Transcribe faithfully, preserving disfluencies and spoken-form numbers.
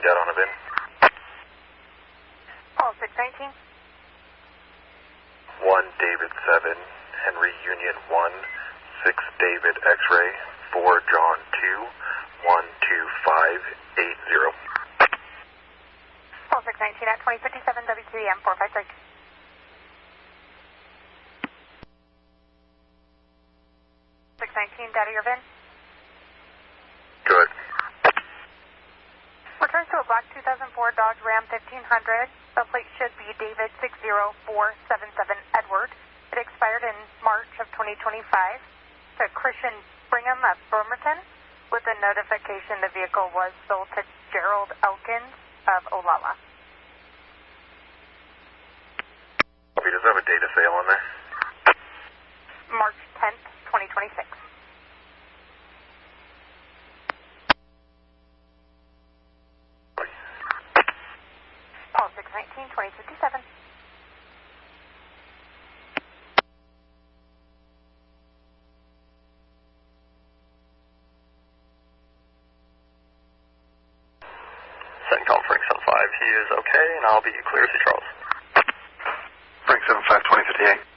dead on a bin. Paul six nineteen. one David seven, Henry Union one, six David X-ray, four John two, one two five eight zero. Paul six nineteen at twenty fifty-seven W Q E M four five three. six nineteen, data your V I N. Good. Returns to a black two thousand four Dodge Ram fifteen hundred. The plate should be David six zero four seven seven Edward. It expired in March of twenty twenty-five. To Christian Brigham of Bremerton, with a notification the vehicle was sold to Gerald Elkins of Olalla. Does it have a date of sale on there? March tenth, twenty twenty-six. Paul six nineteen, twenty fifty-seven. CENTCOM Frank seven five, he is okay, and I'll be clear to Charles. Frank seven five, twenty fifty-eight.